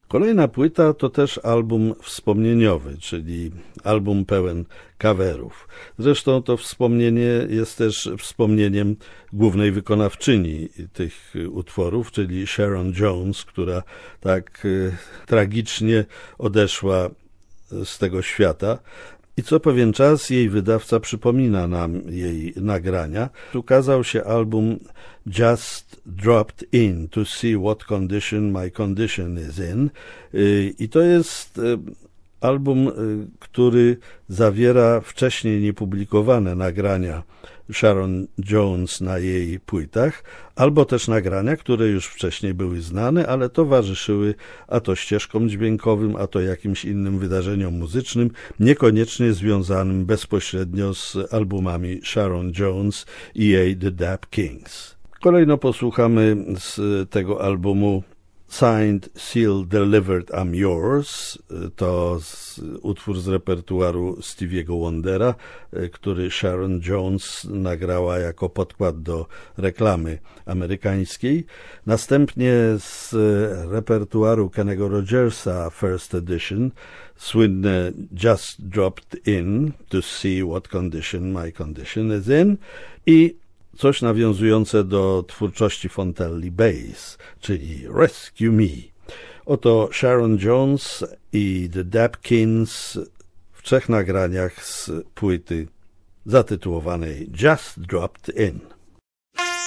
Kolejna płyta to też album wspomnieniowy, czyli album pełen coverów. Zresztą to wspomnienie jest też wspomnieniem głównej wykonawczyni tych utworów, czyli Sharon Jones, która tak tragicznie odeszła z tego świata. I co pewien czas jej wydawca przypomina nam jej nagrania. Ukazał się album Just Dropped In to See What Condition My Condition Is In. I to jest album, który zawiera wcześniej niepublikowane nagrania Sharon Jones na jej płytach, albo też nagrania, które już wcześniej były znane, ale towarzyszyły a to ścieżkom dźwiękowym, a to jakimś innym wydarzeniom muzycznym, niekoniecznie związanym bezpośrednio z albumami Sharon Jones i jej The Dap Kings. Kolejno posłuchamy z tego albumu Signed, Sealed, Delivered, I'm Yours. To utwór z repertuaru Stevie'ego Wondera, który Sharon Jones nagrała jako podkład do reklamy amerykańskiej. Następnie z repertuaru Kennego Rogersa First Edition słynne Just Dropped In to See What Condition My Condition Is In i coś nawiązujące do twórczości Fontelli Bass, czyli Rescue Me. Oto Sharon Jones i The Dap Kings w 3 nagraniach z płyty zatytułowanej Just Dropped In.